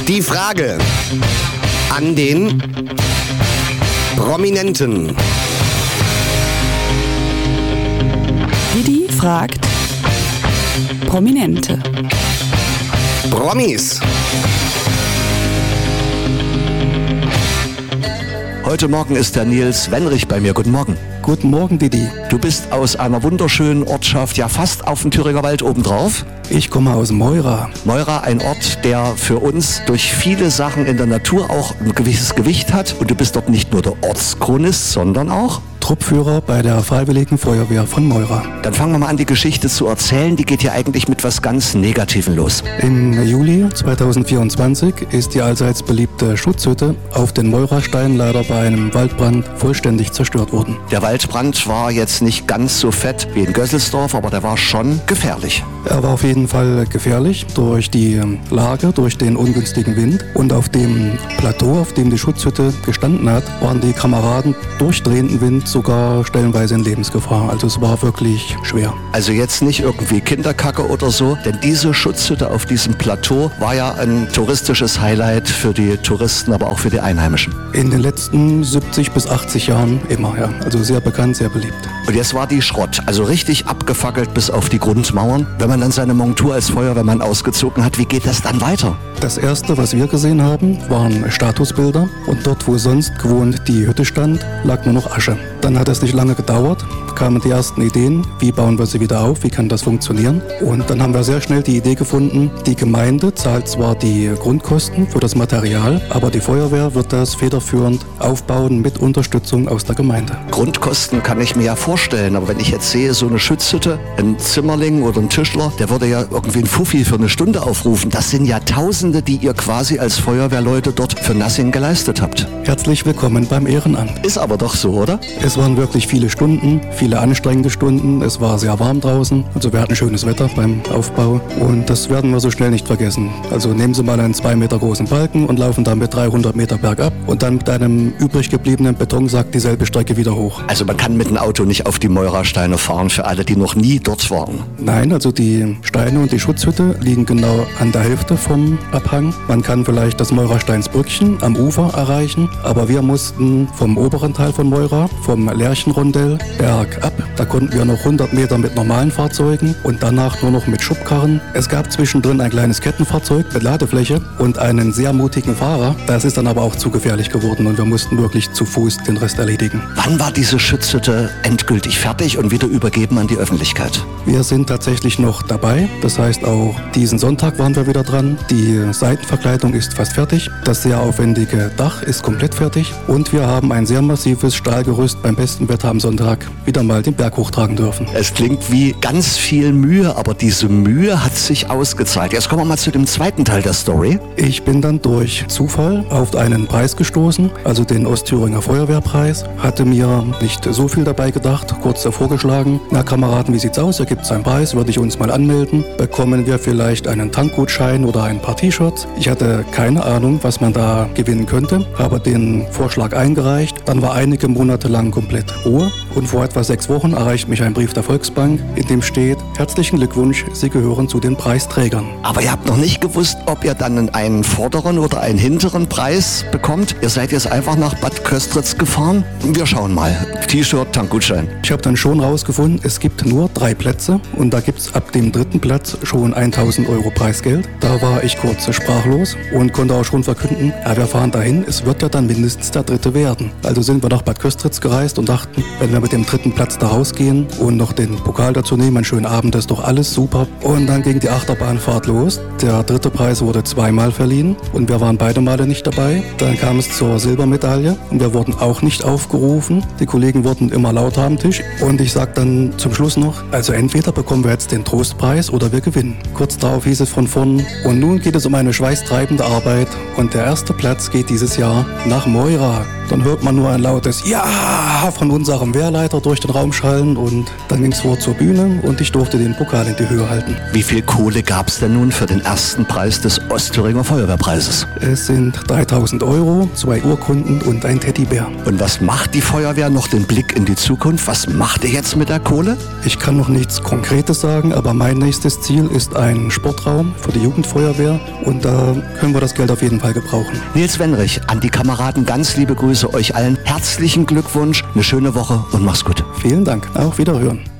Die Frage an den Prominenten. Didi fragt Prominente. Promis. Heute Morgen ist der Nils Wenrich bei mir. Guten Morgen. Guten Morgen, Didi. Du bist aus einer wunderschönen Ortschaft, ja fast auf dem Thüringer Wald obendrauf. Ich komme aus Meura. Meura, ein Ort, der für uns durch viele Sachen in der Natur auch ein gewisses Gewicht hat. Und du bist dort nicht nur der Ortschronist, sondern auch Truppführer bei der Freiwilligen Feuerwehr von Meura. Dann fangen wir mal an, die Geschichte zu erzählen. Die geht ja eigentlich mit was ganz Negativem los. Im Juli 2024 ist die allseits beliebte Schutzhütte auf den Meurasteinen leider bei einem Waldbrand vollständig zerstört worden. Der Waldbrand war jetzt nicht ganz so fett wie in Gösselsdorf, aber der war schon gefährlich. Er war auf jeden Fall gefährlich durch die Lage, durch den ungünstigen Wind. Und auf dem Plateau, auf dem die Schutzhütte gestanden hat, waren die Kameraden durch drehenden Wind sogar stellenweise in Lebensgefahr. Also es war wirklich schwer. Also jetzt nicht irgendwie Kinderkacke oder so, denn diese Schutzhütte auf diesem Plateau war ja ein touristisches Highlight für die Touristen, aber auch für die Einheimischen. In den letzten 70 bis 80 Jahren immer, ja. Also sehr bekannt, sehr beliebt. Und jetzt war die Schrott, also richtig abgefackelt bis auf die Grundmauern. Wenn man dann seine Montur als Feuerwehrmann ausgezogen hat, wie geht das dann weiter? Das erste, was wir gesehen haben, waren Statusbilder. Und dort, wo sonst gewohnt die Hütte stand, lag nur noch Asche. Dann hat es nicht lange gedauert, kamen die ersten Ideen, wie bauen wir sie wieder auf, wie kann das funktionieren. Und dann haben wir sehr schnell die Idee gefunden, die Gemeinde zahlt zwar die Grundkosten für das Material, aber die Feuerwehr wird das federführend aufbauen mit Unterstützung aus der Gemeinde. Grundkosten kann ich mir ja vorstellen, aber wenn ich jetzt sehe, so eine Schutzhütte, ein Zimmerling oder ein Tischler, der würde ja irgendwie ein Fuffi für eine Stunde aufrufen. Das sind ja Tausende, die ihr quasi als Feuerwehrleute dort für Nassing geleistet habt. Herzlich willkommen beim Ehrenamt. Ist aber doch so, oder? Es waren wirklich viele Stunden, viele anstrengende Stunden. Es war sehr warm draußen, also wir hatten schönes Wetter beim Aufbau und das werden wir so schnell nicht vergessen. Also nehmen Sie mal einen 2 Meter großen Balken und laufen dann mit 300 Meter bergab und dann mit einem übrig gebliebenen Betonsack dieselbe Strecke wieder hoch. Also man kann mit dem Auto nicht auf die Meurasteine fahren, für alle, die noch nie dort waren. Nein, also die Steine und die Schutzhütte liegen genau an der Hälfte vom Abhang. Man kann vielleicht das Meurasteinsbrückchen am Ufer erreichen, aber wir mussten vom oberen Teil von Meura, vom Lerchenrondell, bergab. Da konnten wir noch 100 Meter mit normalen Fahrzeugen und danach nur noch mit Schubkarren. Es gab zwischendrin ein kleines Kettenfahrzeug mit Ladefläche und einen sehr mutigen Fahrer. Das ist dann aber auch zu gefährlich geworden und wir mussten wirklich zu Fuß den Rest erledigen. Wann war diese Schutzhütte endgültig fertig und wieder übergeben an die Öffentlichkeit? Wir sind tatsächlich noch dabei. Das heißt, auch diesen Sonntag waren wir wieder dran. Die Seitenverkleidung ist fast fertig. Das sehr aufwendige Dach ist komplett fertig. Und wir haben ein sehr massives Stahlgerüst beim besten Wetter am Sonntag wieder mal den Berg hochtragen dürfen. Es klingt wie ganz viel Mühe, aber diese Mühe hat sich ausgezahlt. Jetzt kommen wir mal zu dem zweiten Teil der Story. Ich bin dann durch Zufall auf einen Preis gestoßen, also den Ostthüringer Feuerwehrpreis. Hatte mir nicht so viel dabei gedacht, kurz davor geschlagen. Na Kameraden, wie sieht's aus? Hier gibt's einen Preis, würde ich uns mal anmelden. Bekommen wir vielleicht einen Tankgutschein oder ein paar T-Shirts? Ich hatte keine Ahnung, was man da gewinnen könnte, habe den Vorschlag eingereicht. Dann war einige Monate lang komplett Ruhe und vor etwa 6 Wochen erreicht mich ein Brief der Volksbank, in dem steht: Herzlichen Glückwunsch, Sie gehören zu den Preisträgern. Aber ihr habt noch nicht gewusst, ob ihr dann einen vorderen oder einen hinteren Preis bekommt. Ihr seid jetzt einfach nach Bad Köstritz gefahren. Wir schauen mal. T-Shirt, Tankgutschein. Ich habe dann schon rausgefunden, es gibt nur 3 Plätze und da gibt's ab dem 3. Platz schon 1.000 Euro Preisgeld. Da war ich kurz sprachlos und konnte auch schon verkünden, ja, wir fahren dahin, es wird ja dann mindestens der 3. werden. Also sind wir nach Bad Köstritz gereist und dachten, wenn wir mit dem 3. Platz da rausgehen und noch den Pokal dazu nehmen, einen schönen Abend, das ist doch alles super. Und dann ging die Achterbahnfahrt los. Der 3. Preis wurde 2-mal verliehen und wir waren beide Male nicht dabei. Dann kam es zur Silbermedaille und wir wurden auch nicht aufgerufen. Die Kollegen wurden immer lauter am Tisch und ich sag dann zum Schluss noch, also entweder bekommen wir jetzt den Trostpreis oder wir gewinnen. Kurz darauf hieß es von vorn, und nun geht es um eine schweißtreibende Arbeit und der 1. Platz geht dieses Jahr nach Meura. Dann hört man nur ein lautes Ja von unserem Wehrleiter durch den Raum schallen und dann ging es vor zur Bühne und ich durfte den Pokal in die Höhe halten. Wie viel Kohle gab es denn nun für den ersten Preis des Ostthüringer Feuerwehrpreises? Es sind 3.000 Euro, 2 Urkunden und ein Teddybär. Und was macht die Feuerwehr noch den Blick in die Zukunft? Was macht ihr jetzt mit der Kohle? Ich kann noch nichts Konkretes sagen, aber mein nächstes Ziel ist ein Sportraum für die Jugendfeuerwehr und da können wir das Geld auf jeden Fall gebrauchen. Nils Wenrich, an die Kameraden ganz liebe Grüße, euch allen herzlichen Glückwunsch, eine schöne Woche und mach's gut. Vielen Dank, auf Wiederhören.